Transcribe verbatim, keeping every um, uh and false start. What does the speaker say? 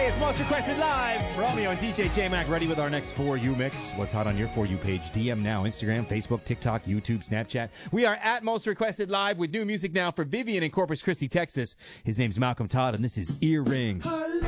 It's Most Requested Live. Romeo and D J J-Mac ready with our next For You mix. What's hot on your For You page? D M now. Instagram, Facebook, TikTok, YouTube, Snapchat. We are at Most Requested Live with new music now for Vivian in Corpus Christi, Texas. His name's Malcolm Todd, and this is Earrings.